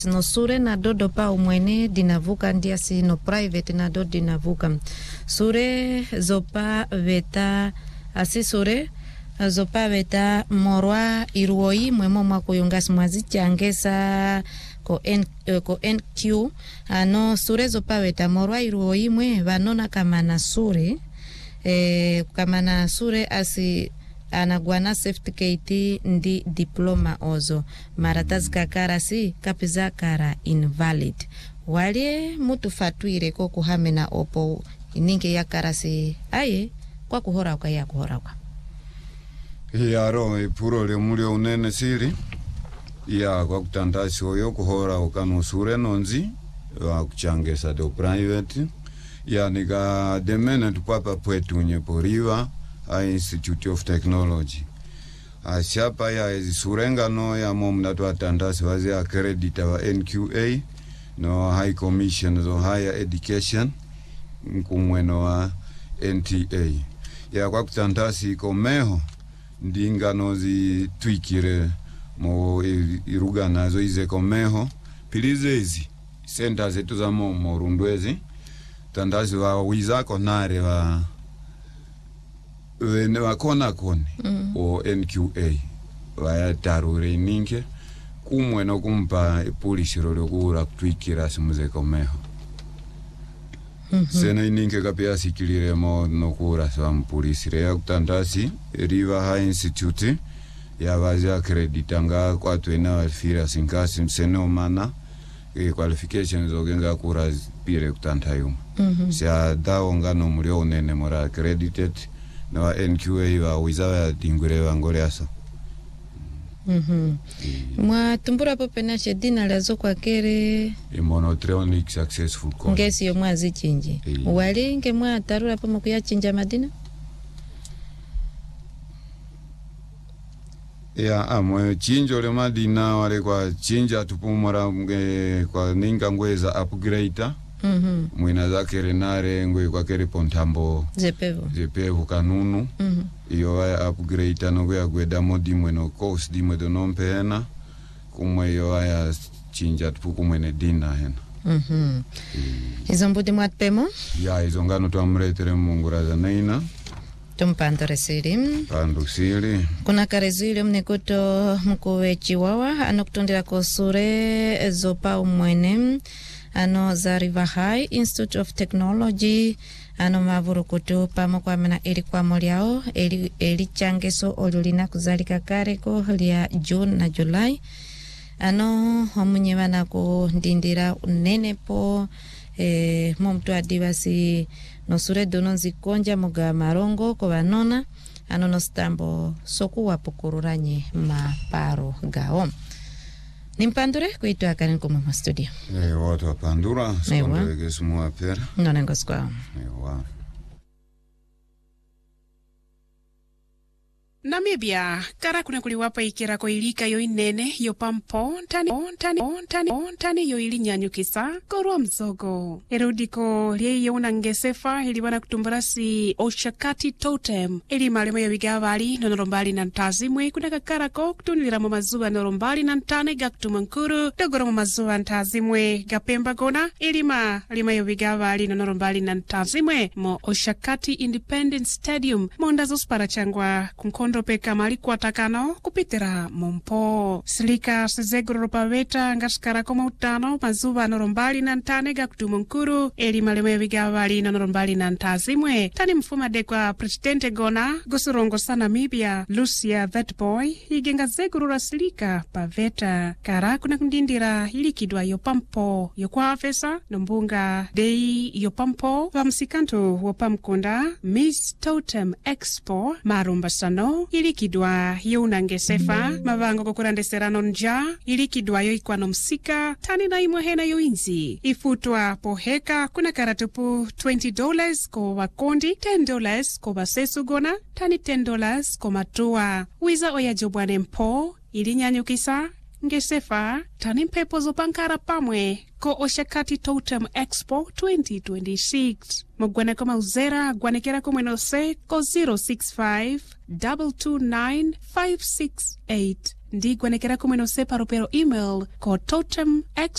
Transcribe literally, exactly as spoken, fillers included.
no sure na dodo pa umwene dinavuka ndia si no private na dodo dinavuka sure zopa veta asi sure zopa veta morwa iruoi mwemo mwako yungasi mwazi changesa ko N, uh, ko N Q ano sure zopa veta morwa iruoi mwe vanona kama na sure eh, kama na sure asi anagwana certificate ndi diploma ozo maratazi kakara si kapiza kara invalid wale mutu fatuire ko kuhamena opo ininge ya kara si aye kwa kuhora kwa ya kuhora kwa yaro puro le muri unene siri ya kwa kutandasi oyo kuhora ukano sure nonzi wa kuchangesa do private ya niga demene tupapa pwetu nye poriwa a Institute of Technology. A siapa ya surenga no ya momnatu atandasi wazi accredita wa N Q A no High Commission of Higher Education kumweno wa N T A. Ya kwa kutandasi komeho ndinga nozi twikire mo iruga nazo ize komeho pilizezi senta zetu za mo morundwezi tandasi wa wizako nare wa wene wakona kone mm. o N Q A waya tarure ninke kumwe no kumpa polisi rolo kura twikira simuze komeho mm -hmm. Sena ninke kapia sikilire mo no kura sa polisi rea kutandasi River High Institute ya vazi accreditanga kwa twena walfira sinkasi mseno mana e qualifications ogenga kura pire kutantayo mm -hmm. Sia dawo ngano mulio unene mora accredited no N Q A wa wizawa dingure wangore asa mhm mm mwa tumbura popena shedina lazo kwa kere monotronic successful call ngesi yo mwazi chinji e. Wali nge mwa tarura pomo kuya chinja madina ya amwe chinjo le madina wale kwa chinja tupumora nge kwa ninga ngweza upgrader mhm mm mwina zake renare ngwe kwa kere pontambo zepevu zepevu kanunu mhm mm iyo ya upgrade no ya gweda modi mweno course di mwedo nompena kumwe iyo ya chinja tupu mwene dina hena mhm mm izo mbudi mwatpemo ya izo ngano tuamretere munguraza naina tumpandore siri pandu siri kuna karezile mnekuto mkuwe Chiwawa anokutondera kosure zopa umwene ano za River High Institute of Technology ano mavuru kutu pamo kwa mena ili kwa moliao ili, ili changeso olulina kuzalika kareko lia June na July ano homunye wana kundindira unene po e, momtu adivasi nosure dononzi konja mga marongo kwa vanona ano nostambo soku wapukururanye maparo gao nimpandure kuitu akani kuma studio eh watu apandura skonde gesumu apera none ngoskwa ewa Namibia kara kuna kuliwapa ikira ko ilika yo inene yo pampo tani tani tani tani yo ilinyanyukisa korwa mzogo erudiko liye yona ngesefa ilibana kutumbarasi Oshakati Totem ili malemo ya bigavali nonorombali na ntazimwe kuna kakara ko kutunilira mu mazuba norombali na ntane gaktumankuru dogoro mu mazuba ntazimwe gapemba gona ilima lima yo bigavali nonorombali na ntazimwe mo Oshakati Independence Stadium mondazo spara changwa kunko peka mali kwa takano kupitira mompo silika sizeguro paveta ngaskara koma utano mazuba norombali na ntane ga kutumonkuru eli maleme vigavali na norombali na ntazimwe tani mfuma de kwa presidente gona gusurongo sana Namibia Lucia Vetboy igenga zeguro rasilika paveta kara kuna kundindira ilikidwa yopampo yokwa afesa nombunga dei yopampo wa msikanto wopamkunda Miss Totem Expo marumba sano ilikidwa yuna ngesefa mavango kukurandeserano nja ilikidwa yo ikwano msika tani na imwehena yo inzi ifutwa poheka kuna karatupu twenty dollars ko wakondi ten dollars ko basesugona tani ten dollars ko matua wiza oya jobwane mpo ilinyanyukisa ngesefa tani mpepo zopankara pamwe ko Oshakati Totem Expo twenty twenty-six Mugwane koma uzera gwanekera kumwenose ko zero six five two two nine five six eight ndi gwanekera kumwenose paropero email ko totemx